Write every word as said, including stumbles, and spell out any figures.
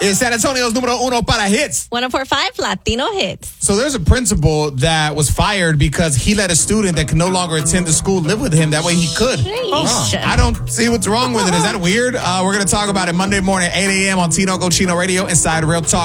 is San Antonio's número uno para hits. one oh four point five Latino Hits. So there's a principal that was fired because he let a student that can no longer attend the school live with him. That way he could. Sheesh. I don't see what's wrong with it. Is that weird? Uh, we're going to talk about it Monday morning, eight a.m. on Tino Cochino Radio inside Real Talk.